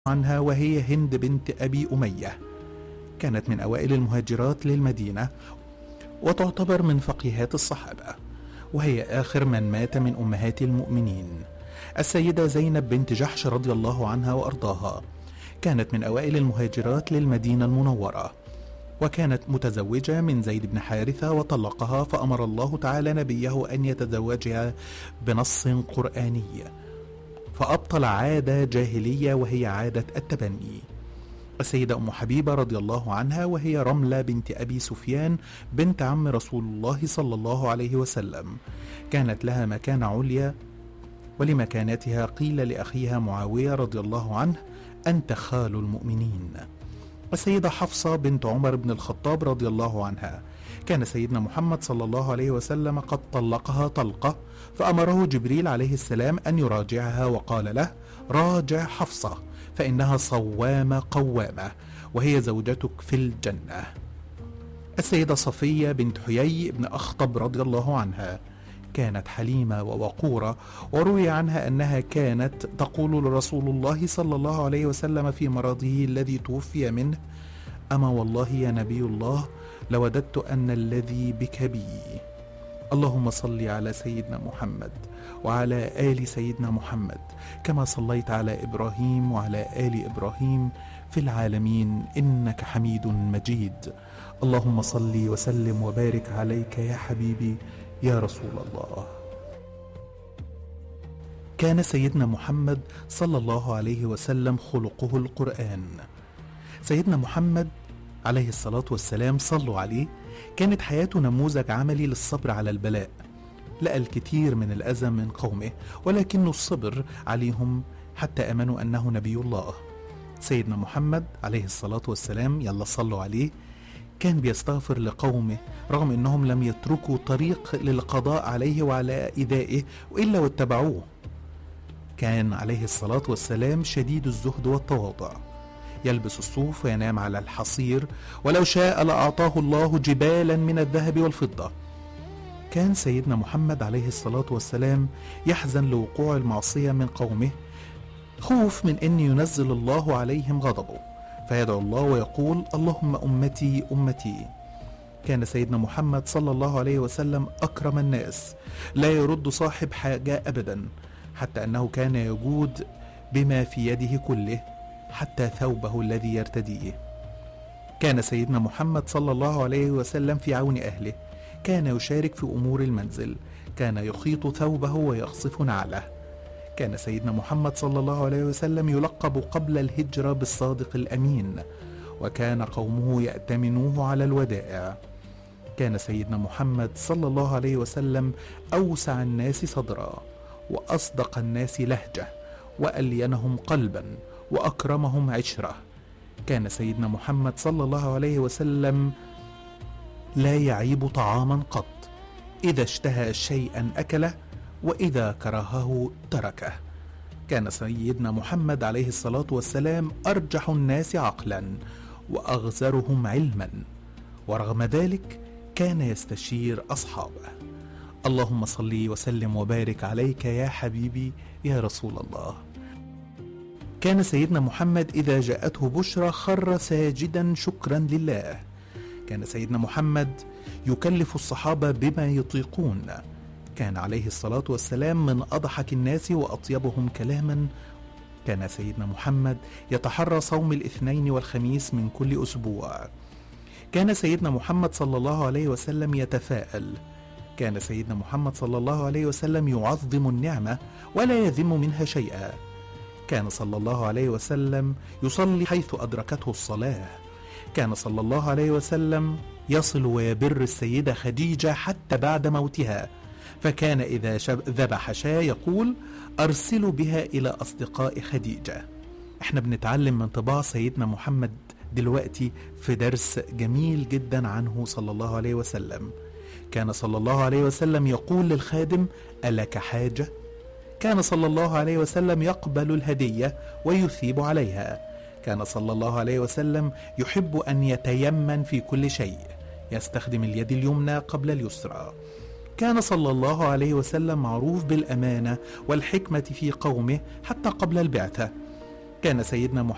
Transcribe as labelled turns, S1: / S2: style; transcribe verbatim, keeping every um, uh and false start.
S1: عنها وهي هند بنت أبي أمية. كانت من أوائل المهاجرات للمدينة وتعتبر من فقيهات الصحابة، وهي آخر من مات من أمهات المؤمنين. السيدة زينب بنت جحش رضي الله عنها وأرضاها كانت من أوائل المهاجرات للمدينة المنورة، وكانت متزوجة من زيد بن حارثة وطلقها، فأمر الله تعالى نبيه أن يتزوجها بنص قرآني، فأبطل عادة جاهلية وهي عادة التبني. السيدة أم حبيبة رضي الله عنها وهي رملة بنت أبي سفيان بنت عم رسول الله صلى الله عليه وسلم، كانت لها مكانة عليا، ولمكانتها قيل لأخيها معاوية رضي الله عنه: أنت خال المؤمنين. السيدة حفصة بنت عمر بن الخطاب رضي الله عنها، كان سيدنا محمد صلى الله عليه وسلم قد طلقها طلقة، فأمره جبريل عليه السلام أن يراجعها وقال له: راجع حفصة فإنها صوامة قوامة وهي زوجتك في الجنة. السيدة صفية بنت حيي بن أخطب رضي الله عنها كانت حليمة ووقورة، وروي عنها أنها كانت تقول لرسول الله صلى الله عليه وسلم في مرضه الذي توفي منه: أما والله يا نبي الله لوددت أن الذي بك بي. اللهم صل على سيدنا محمد وعلى آل سيدنا محمد كما صليت على إبراهيم وعلى آل إبراهيم في العالمين إنك حميد مجيد. اللهم صل وسلم وبارك عليك يا حبيبي يا رسول الله. كان سيدنا محمد صلى الله عليه وسلم خلقه القرآن. سيدنا محمد عليه الصلاة والسلام صلوا عليه كانت حياته نموذج عملي للصبر على البلاء. لقى الكثير من الأذى من قومه ولكنه الصبر عليهم حتى أمنوا أنه نبي الله. سيدنا محمد عليه الصلاة والسلام يلا صلوا عليه كان بيستغفر لقومه رغم أنهم لم يتركوا طريق للقضاء عليه وعلى إيذائه وإلا واتبعوه. كان عليه الصلاة والسلام شديد الزهد والتواضع، يلبس الصوف وينام على الحصير، ولو شاء لأعطاه الله جبالا من الذهب والفضة. كان سيدنا محمد عليه الصلاة والسلام يحزن لوقوع المعصية من قومه خوف من أن ينزل الله عليهم غضبه، فيدعو الله ويقول: اللهم أمتي أمتي. كان سيدنا محمد صلى الله عليه وسلم أكرم الناس، لا يرد صاحب حاجة أبدا، حتى أنه كان يجود بما في يده كله حتى ثوبه الذي يرتديه. كان سيدنا محمد صلى الله عليه وسلم في عون أهله، كان يشارك في أمور المنزل، كان يخيط ثوبه ويخصف نعله. كان سيدنا محمد صلى الله عليه وسلم يلقب قبل الهجرة بالصادق الأمين، وكان قومه يأتمنوه على الودائع. كان سيدنا محمد صلى الله عليه وسلم أوسع الناس صدرا، وأصدق الناس لهجة، وألينهم قلبا، وأكرمهم عشرة. كان سيدنا محمد صلى الله عليه وسلم لا يعيب طعاما قط، إذا اشتهى شيئا أكله وإذا كرهه تركه. كان سيدنا محمد عليه الصلاة والسلام أرجح الناس عقلا وأغزرهم علما، ورغم ذلك كان يستشير أصحابه. اللهم صل وسلم وبارك عليك يا حبيبي يا رسول الله. كان سيدنا محمد إذا جاءته بشرى خر ساجدا شكرا لله. كان سيدنا محمد يكلف الصحابة بما يطيقون. كان عليه الصلاة والسلام من أضحك الناس وأطيبهم كلاما. كان سيدنا محمد يتحرى صوم الاثنين والخميس من كل أسبوع. كان سيدنا محمد صلى الله عليه وسلم يتفاءل. كان سيدنا محمد صلى الله عليه وسلم يعظم النعمة ولا يذم منها شيئا. كان صلى الله عليه وسلم يصلي حيث أدركته الصلاة. كان صلى الله عليه وسلم يصل ويبر السيدة خديجة حتى بعد موتها، فكان إذا ذبح شاة يقول: أرسلوا بها إلى أصدقاء خديجة. احنا بنتعلم من طباع سيدنا محمد دلوقتي في درس جميل جدا عنه صلى الله عليه وسلم. كان صلى الله عليه وسلم يقول للخادم: ألك حاجة؟ كان صلى الله عليه وسلم يقبل الهدية ويثيب عليها. كان صلى الله عليه وسلم يحب أن يتيمن في كل شيء، يستخدم اليد اليمنى قبل اليسرى. كان صلى الله عليه وسلم معروف بالأمانة والحكمة في قومه حتى قبل البعثة. كان سيدنا محمد